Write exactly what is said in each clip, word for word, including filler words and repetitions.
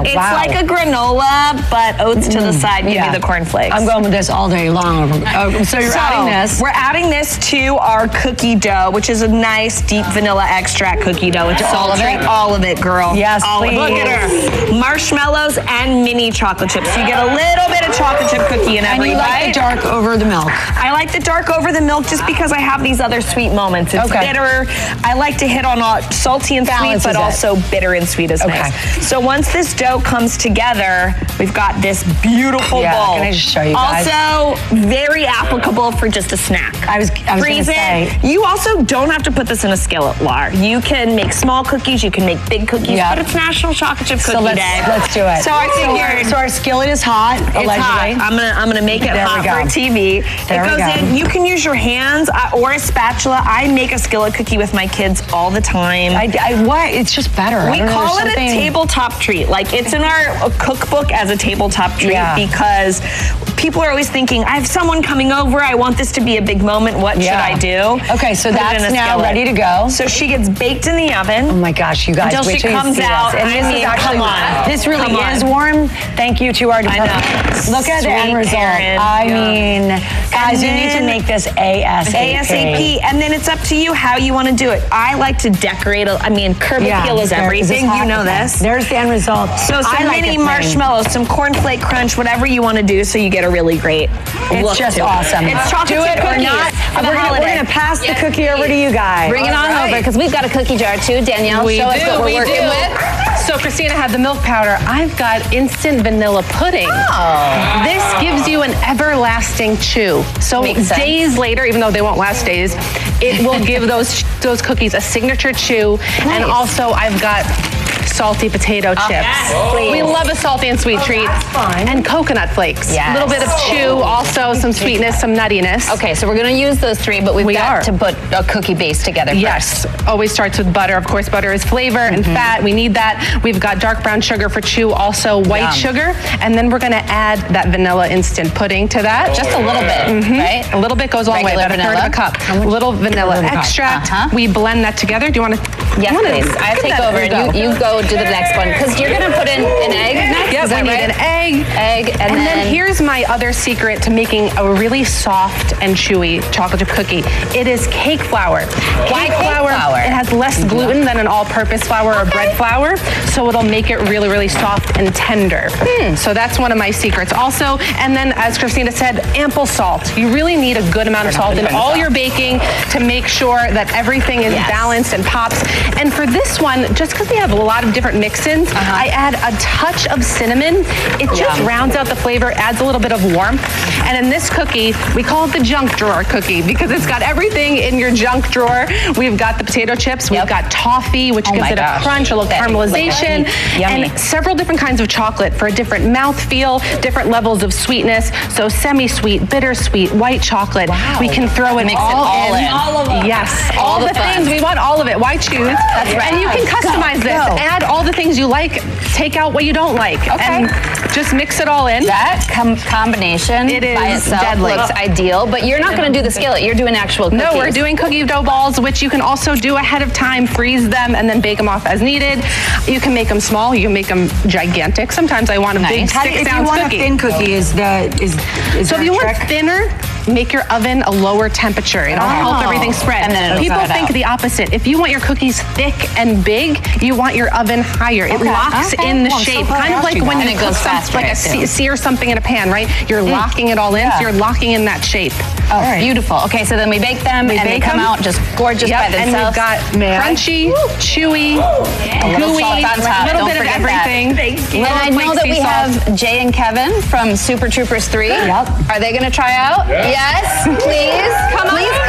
It's wow. like a granola, but oats to mm. the side, give yeah. me the cornflakes. I'm going with this all day long. Oh, so you're so, adding this. We're adding this to our cookie dough, which is a nice deep vanilla extract cookie dough. It's all sultry. of it? All of it, girl. Yes, all please. Look at her. Marshmallows and mini chocolate chips. So you get a little bit of chocolate chip cookie in every And you like bite. the dark over the milk. I like the dark over the milk just because I have these other sweet moments. It's okay. bitter. I like to hit on all salty and Balances sweet, but it. also bitter and sweet is okay. nice. So once this dough comes together, we've got this beautiful yeah, bowl. Can I just show you guys? Also, very applicable for just a snack. I was, I was Freeze gonna it. say. You also don't have to put this in a skillet, Lar. You can make small cookies, you can make big cookies, yep. but it's National Chocolate Chip Cookie so let's, Day. Let's do it. So I figured. So our, so our skillet is hot, It's allegedly. hot. I'm gonna, I'm gonna make it there hot for T V. There it goes we go. in. You can use your hands uh, or a spatula. I make a skillet cookie with my kids all the time. I, I what? It's just better. We know, call it something... a tabletop treat. Like it's in our cookbook as a tabletop treat yeah. because people are always thinking, I have someone coming over. I want this to be a big moment. What yeah. should I do? Okay, so Put that's now skillet. ready to go. So she gets baked in the oven. Oh my gosh, you guys! Until wait she till comes you see out. This. And I this mean, is actually, come on. This really come is on. warm. Thank you to our department. I know. Look at Sweet the end result. Karen. I yeah. mean, guys, then, you need to make this ASAP. ASAP, and then it's up to you how you want to do it. I like to decorate. A, I mean, curb yeah, appeal is everything. Is you know this. There's the end result. So some I like mini marshmallows, some cornflake crunch, whatever you want to do, so you get a really great It's look just to awesome. It. It's chocolate do it chip or cookies not. For We're the gonna, we're gonna pass yes, the cookie over to you guys. Bring it on right. over because we've got a cookie jar too. Danielle, we show do, us what we're we working do. with. So Christina had the milk powder. I've got instant vanilla pudding. Oh. This gives you an everlasting chew. So days later, even though they won't last days, it will give those those cookies a signature chew. Nice. And also I've got salty potato chips. Yes, we love a salty and sweet oh, treat. Fun. And coconut flakes. A Yes. little bit of chew, also some sweetness, some nuttiness. Okay, so we're gonna use those three, but we've we got are. to put a cookie base together first. Yes, always starts with butter. Of course, butter is flavor mm-hmm. and fat. We need that. We've got dark brown sugar for chew, also white Yum. sugar. And then we're gonna add that vanilla instant pudding to that. Just a little bit, mm-hmm. right? A little bit goes a long way, about a third of a cup. A little vanilla extract. Uh-huh. We blend that together. Do you want to? Yes, please. I take over and you, you go do the next one. Because you're going to put in an egg next? Yep, we need right? an egg. Egg, and, and then, then here's my other secret to making a really soft and chewy chocolate chip cookie. It is cake flour. Why cake, cake flour, flour? It has less mm-hmm. gluten than an all-purpose flour or bread flour, so it'll make it really, really soft and tender. Hmm. So that's one of my secrets. Also, and then as Christina said, ample salt. You really need a good amount of salt in all your baking to make sure that everything is yes. balanced and pops. And for this one, just because we have a lot of different mix-ins, uh-huh. I add a touch of cinnamon. It just yeah. rounds out the flavor, adds a little bit of warmth. And in this cookie, we call it the junk drawer cookie because it's got everything in your junk drawer. We've got the potato chips, we've yep. got toffee, which oh gives it gosh. a crunch, a little that caramelization, yummy. and several different kinds of chocolate for a different mouthfeel, different levels of sweetness. So semi-sweet, bittersweet, white chocolate. Wow. We can throw it Mix all, it all in. in. All of them. Yes, all, all the, the things. We want all of it. Why choose? That's right. And you can customize go, this. Go. Add all the things you like. Take out what you don't like. Okay. And just mix it all in. That com combination it is by itself deadly. looks ideal, but you're not going to do the skillet. You're doing actual cookies. No, we're doing cookie dough balls, which you can also do ahead of time, freeze them, and then bake them off as needed. You can make them small. You can make them gigantic. Sometimes I want a nice. big How six do, if ounce you want cookie. a thin cookie, is the is, is so if you trick? want thinner, make your oven a lower temperature. It'll oh. help everything spread. And then People think out. the opposite. If you want your cookies thick and big, you want your oven higher. It okay. locks okay. in the well, shape, so kind of like when and you it cook goes some, faster, like a se sear something in a pan, right? You're mm. locking it all in, yeah. so you're locking in that shape. Oh, right. Beautiful. Okay, so then we bake them, we and bake they come them. out just gorgeous yep. by themselves. And we've got crunchy, chewy, a gooey, on top. a little Don't bit of everything. Thank you. And I know that we salt. have Jay and Kevin from Super Troopers three. Yep. Are they going to try out? Yeah. Yes, please. Come please on.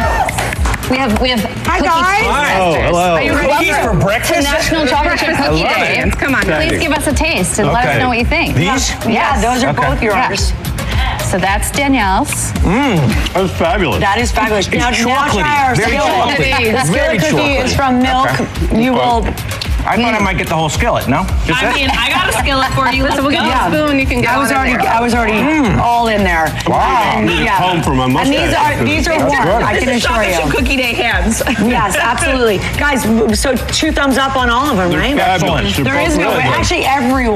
Come. We have we have Hi cookies. guys. Hi. Oh, hello. Are you ready? Cookies for breakfast? National Chocolate Chip Cookie Day. it. Come on. Please give us a taste and okay. let us know what you think. These? Yeah, yes. those are okay. both yours. Yeah. So that's Danielle's. Mmm, that's fabulous. That is fabulous. It's now, now chocolatey. try our Very skillet. chocolatey. The Very skillet cookie chocolatey. is from milk. Okay. You will. I thought I might get the whole skillet. No? Just I that? mean, I got a skillet for you. Listen, we'll give you Yeah. a spoon. You can get I was on already, there. I was already mm. all in there. Wow. And, yeah. Home for my mustache. And these are these are warm. good. I can This is assure chocolate you. chip cookie day hands. Yes, absolutely, guys. So two thumbs up on all of them, right? Fabulous. There is no way. Actually, everyone.